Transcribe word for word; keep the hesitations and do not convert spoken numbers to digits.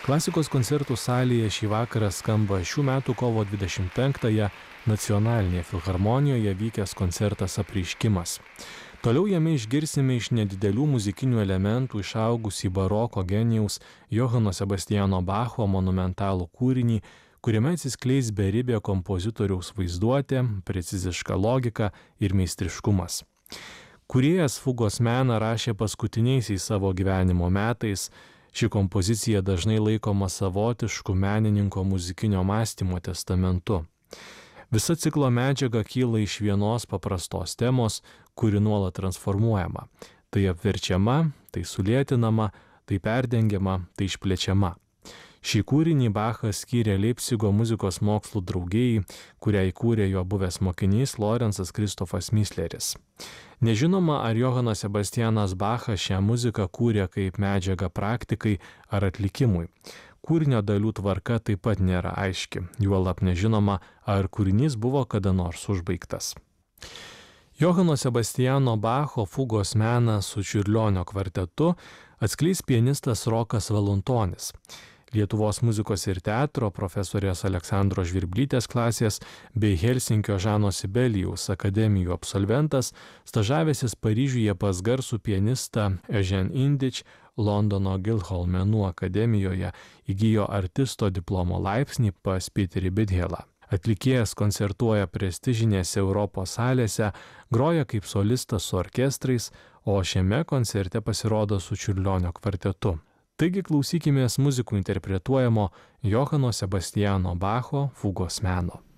Klasikos koncertų salėje šį vakarą skamba šių metų kovo dvidešimt penktąją Nacionalinėje filharmonijoje vykęs koncertas Apreiškimas. Toliau jame išgirsime iš nedidelių muzikinių elementų išaugusį baroko genijaus Johano Sebastiano Bacho monumentalų kūrinį, kuriame atsiskleis beribė kompozitoriaus vaizduotė, preciziška logika ir meistriškumas. Kūrėjas fugos meną rašė paskutiniaisiais savo gyvenimo metais. Ši kompozicija dažnai laikoma savotišku menininko muzikinio mąstymo testamentu. Visa ciklo medžiaga kyla iš vienos paprastos temos, kuri nuolat transformuojama. Tai apverčiama, tai sulėtinama, tai perdengiama, tai išplečiama. Šį kūrinį Bachas skyrė Leipcigo muzikos mokslų draugijai, kurią įkūrė jo buvęs mokinys Lorenzas Kristofas Misleris. Nežinoma, ar Johanas Sebastianas Bachas šią muziką kūrė kaip medžiagą praktikai ar atlikimui. Kūrinio dalių tvarka taip pat nėra aiški, juolab nežinoma, ar kūrinys buvo kada nors užbaigtas. Johano Sebastiano Bacho fugos meną su Čiurlionio kvartetu atskleis pianistas Rokas Valuntonis. Lietuvos muzikos ir teatro profesorės Aleksandros Žvirblytės klasės bei Helsinkio Žano Sibelijaus akademijų absolventas, stažavęsis Paryžiuje pas garsų pianistą Eugene Indič Londono Guildhall menų akademijoje, įgijo artisto diplomo laipsnį pas Peterį Bidhelą. Atlikėjas koncertuoja prestižinėse Europos salėse, groja kaip solistas su orkestrais, o šiame koncerte pasirodo su Čiurlionio kvartetu. Taigi klausykimės muzikų interpretuojamo Johano Sebastiano Bacho fugos meno.